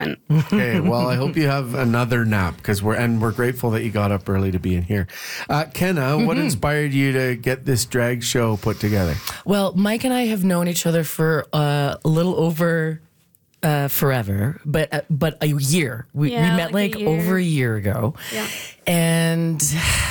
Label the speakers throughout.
Speaker 1: Okay, well, I hope you have another nap because we're grateful that you got up early to be in here. Kenna, what inspired you to get this drag show put together?
Speaker 2: Well, Mike and I have known each other for a little over forever, but a year. We met like over a year ago.
Speaker 3: Yeah.
Speaker 2: And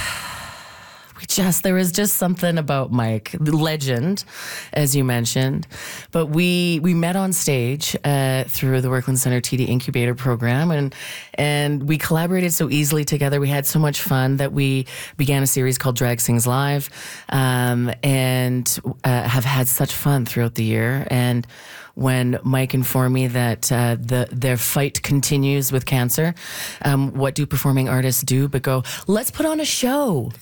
Speaker 2: there was just something about Mike, the legend, as you mentioned. But we met on stage through the Workland Center TD Incubator program, and we collaborated so easily together. We had so much fun that we began a series called Drag Sings Live, and have had such fun throughout the year. And when Mike informed me that their fight continues with cancer, what do performing artists do but go, let's put on a show.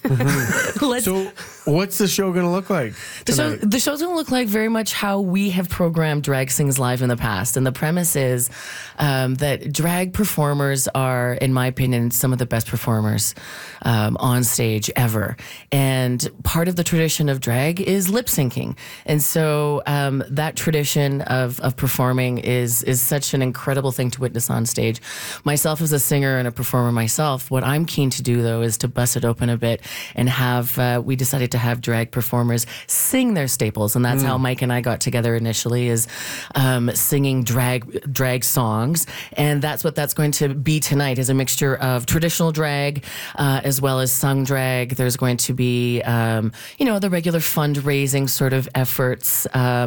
Speaker 1: So what's the show going to look like tonight?
Speaker 2: The show's going to look like very much how we have programmed Drag Sings Live in the past. And the premise is that drag performers are, in my opinion, some of the best performers on stage ever. And part of the tradition of drag is lip syncing. And so that tradition of performing is such an incredible thing to witness on stage. Myself as a singer and a performer myself, what I'm keen to do though is to bust it open a bit and we decided to have drag performers sing their staples. And that's how Mike and I got together initially, is singing drag songs. And that's what that's going to be tonight, is a mixture of traditional drag as well as sung drag. There's going to be, the regular fundraising sort of efforts,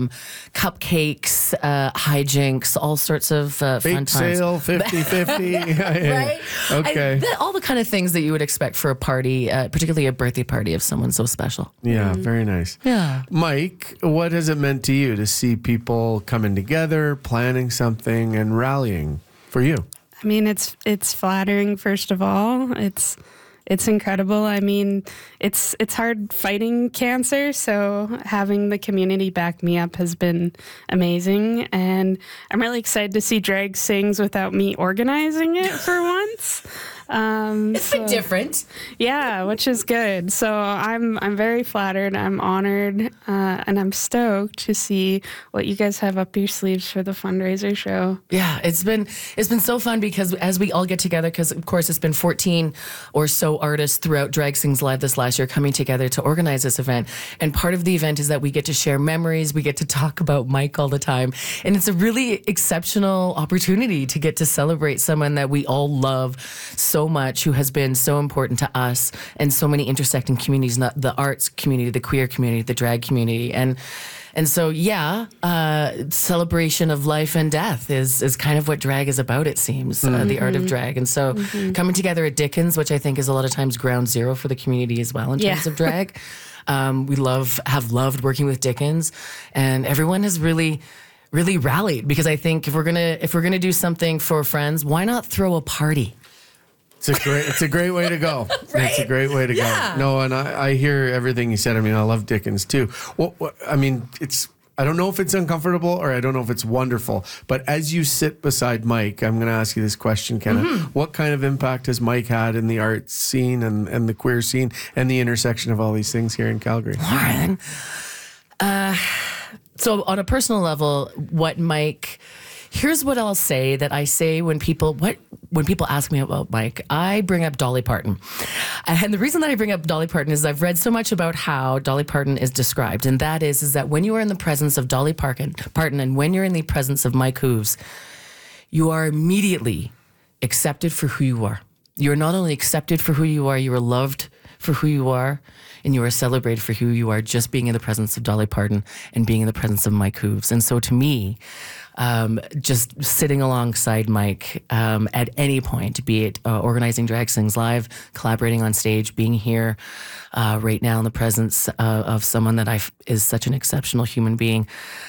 Speaker 2: cupcakes, hijinks, all sorts of fun
Speaker 1: Bake
Speaker 2: times.
Speaker 1: sale, 50-50.
Speaker 2: Right?
Speaker 1: Okay.
Speaker 2: All the kind of things that you would expect for a party, particularly a birthday party of someone so special.
Speaker 1: Yeah, very nice.
Speaker 2: Yeah.
Speaker 1: Mike, what has it meant to you to see people coming together, planning something, and rallying for you?
Speaker 3: I mean, it's flattering, first of all. It's incredible. I mean, it's hard fighting cancer, so having the community back me up has been amazing. And I'm really excited to see Drag Sings without me organizing it for once.
Speaker 2: It's been different.
Speaker 3: Yeah, which is good. So I'm very flattered. I'm honored, and I'm stoked to see what you guys have up your sleeves for the fundraiser show.
Speaker 2: Yeah, it's been so fun because as we all get together, because of course it's been 14 or so artists throughout Drag Sings Live this last year coming together to organize this event. And part of the event is that we get to share memories. We get to talk about Mike all the time. And it's a really exceptional opportunity to get to celebrate someone that we all love so much, who has been so important to us and so many intersecting communities, not the arts community, the queer community, the drag community. And so, celebration of life and death is kind of what drag is about, it seems, the art of drag. And so coming together at Dickens, which I think is a lot of times ground zero for the community as well in terms of drag. We have loved working with Dickens, and everyone has really rallied, because I think if we're gonna do something for friends, why not throw a party?
Speaker 1: It's a great way to go.
Speaker 2: Right?
Speaker 1: It's a great way to go. No, and I hear everything you said. I mean, I love Dickens too. I don't know if it's uncomfortable or I don't know if it's wonderful, but as you sit beside Mike, I'm going to ask you this question, Kenna. What kind of impact has Mike had in the art scene and the queer scene and the intersection of all these things here in Calgary?
Speaker 2: Lauren, so on a personal level, here's what I'll say that I say when people ask me about Mike, I bring up Dolly Parton. And the reason that I bring up Dolly Parton is I've read so much about how Dolly Parton is described. And that is that when you are in the presence of Dolly Parton and when you're in the presence of Mike Hooves, you are immediately accepted for who you are. You're not only accepted for who you are loved for who you are, and you are celebrated for who you are, just being in the presence of Dolly Parton and being in the presence of Mike Hooves. And so to me, just sitting alongside Mike at any point, be it organizing Drag Sings Live, collaborating on stage, being here right now in the presence of someone that is such an exceptional human being.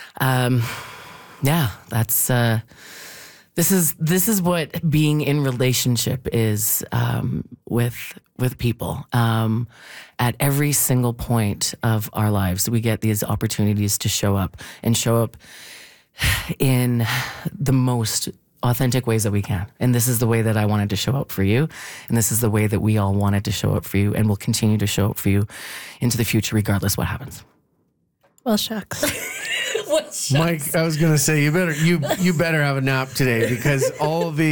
Speaker 2: That's this is what being in relationship is with people. At every single point of our lives, we get these opportunities to show up in the most authentic ways that we can. And this is the way that I wanted to show up for you. And this is the way that we all wanted to show up for you and will continue to show up for you into the future, regardless what happens.
Speaker 3: Well, shucks.
Speaker 2: Well,
Speaker 1: Mike, I was gonna say you better have a nap today because all of the